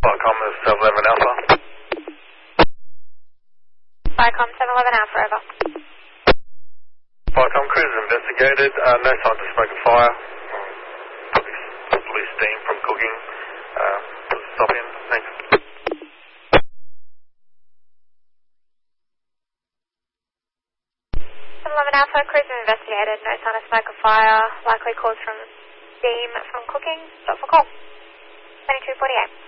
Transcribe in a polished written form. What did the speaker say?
Viacom is 711 Alpha. Viacom 711 Alpha, over. Viacom cruise investigated, no signs of smoke and fire. Possibly steam from cooking. Put a stop in, thanks. 711 Alpha, cruise investigated, no sign of smoke or fire, likely caused from steam from cooking. Stop for call. 2248.